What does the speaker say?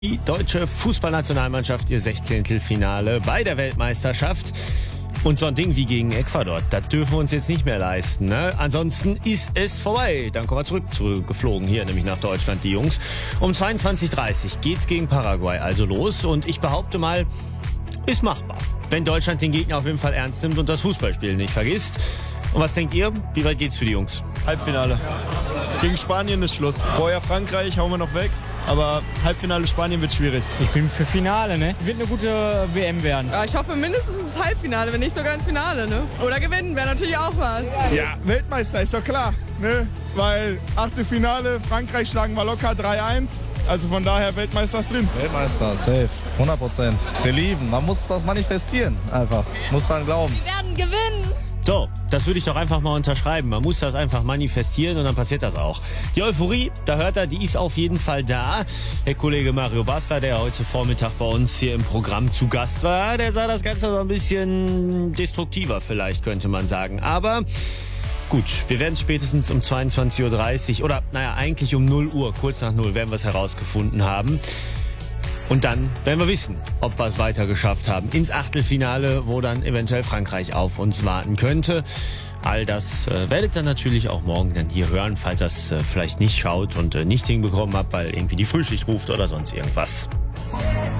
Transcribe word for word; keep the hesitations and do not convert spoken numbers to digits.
Die deutsche Fußballnationalmannschaft ihr Sechzehntelfinale bei der Weltmeisterschaft. Und so ein Ding wie gegen Ecuador, das dürfen wir uns jetzt nicht mehr leisten. Ne? Ansonsten ist es vorbei. Dann kommen wir zurück, zurückgeflogen hier, nämlich nach Deutschland, die Jungs. Um zweiundzwanzig Uhr dreißig geht's gegen Paraguay also los. Und ich behaupte mal, ist machbar. Wenn Deutschland den Gegner auf jeden Fall ernst nimmt und das Fußballspielen nicht vergisst. Und was denkt ihr? Wie weit geht's für die Jungs? Halbfinale. Gegen Spanien ist Schluss. Vorher Frankreich hauen wir noch weg. Aber Halbfinale Spanien wird schwierig. Ich bin für Finale, ne? Wird eine gute W M werden. Ja, ich hoffe mindestens ins Halbfinale, wenn nicht sogar ins Finale, ne? Oder gewinnen wäre natürlich auch was. Ja, Weltmeister ist doch klar, ne? Weil Achtelfinale, Frankreich schlagen wir locker drei eins. Also von daher Weltmeister ist drin. Weltmeister, safe, hundert Prozent. Wir lieben, man muss das manifestieren einfach. Muss dran glauben. Wir werden gewinnen. So, das würde ich doch einfach mal unterschreiben. Man muss das einfach manifestieren und dann passiert das auch. Die Euphorie, da hört er, die ist auf jeden Fall da. Der Kollege Mario Basler, der heute Vormittag bei uns hier im Programm zu Gast war, der sah das Ganze so ein bisschen destruktiver vielleicht, könnte man sagen. Aber gut, wir werden es spätestens um zweiundzwanzig Uhr dreißig oder naja, eigentlich um null Uhr, kurz nach null, werden wir es herausgefunden haben. Und dann werden wir wissen, ob wir es weiter geschafft haben ins Achtelfinale, wo dann eventuell Frankreich auf uns warten könnte. All das äh, werdet ihr natürlich auch morgen dann hier hören, falls ihr es äh, vielleicht nicht schaut und äh, nicht hinbekommen habt, weil irgendwie die Frühschicht ruft oder sonst irgendwas.